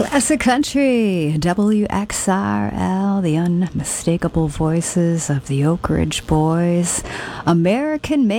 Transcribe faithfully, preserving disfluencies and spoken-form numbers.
Classic Country, W X R L, the unmistakable voices of the Oak Ridge Boys. American